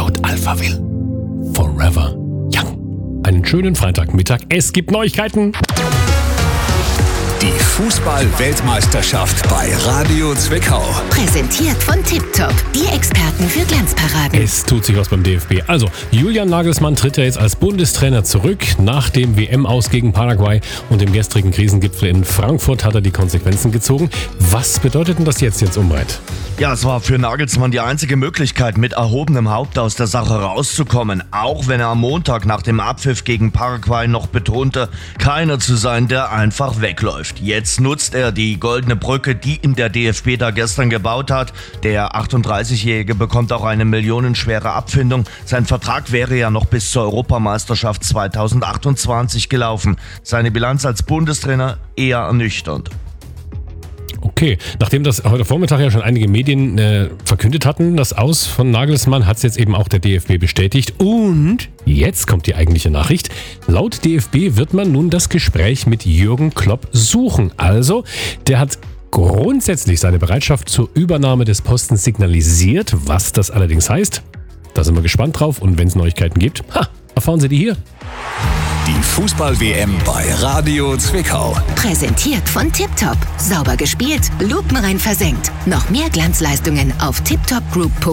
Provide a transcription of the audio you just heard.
laut Alphaville. Forever Young. Einen schönen Freitagmittag. Es gibt Neuigkeiten. Die Fußball-Weltmeisterschaft bei Radio Zwickau. Präsentiert von Tiptop, die Experten für Glanzparaden. Es tut sich was beim DFB. Also, Julian Nagelsmann tritt ja jetzt als Bundestrainer zurück. Nach dem WM-Aus gegen Paraguay und dem gestrigen Krisengipfel in Frankfurt hat er die Konsequenzen gezogen. Was bedeutet denn das jetzt umbreit? Ja, es war für Nagelsmann die einzige Möglichkeit, mit erhobenem Haupt aus der Sache rauszukommen. Auch wenn er am Montag nach dem Abpfiff gegen Paraguay noch betonte, keiner zu sein, der einfach wegläuft. Jetzt nutzt er die goldene Brücke, die ihm der DFB da gestern gebaut hat. Der 38-Jährige bekommt auch eine millionenschwere Abfindung. Sein Vertrag wäre ja noch bis zur Europameisterschaft 2028 gelaufen. Seine Bilanz als Bundestrainer eher ernüchternd. Okay, nachdem das heute Vormittag ja schon einige Medien verkündet hatten, das Aus von Nagelsmann, hat es jetzt eben auch der DFB bestätigt. Und jetzt kommt die eigentliche Nachricht. Laut DFB wird man nun das Gespräch mit Jürgen Klopp suchen. Also, der hat grundsätzlich seine Bereitschaft zur Übernahme des Postens signalisiert. Was das allerdings heißt, da sind wir gespannt drauf. Und wenn es Neuigkeiten gibt, erfahren Sie die hier. Die Fußball-WM bei Radio Zwickau. Präsentiert von Tiptop. Sauber gespielt, lupenrein versenkt. Noch mehr Glanzleistungen auf tiptopgroup.de.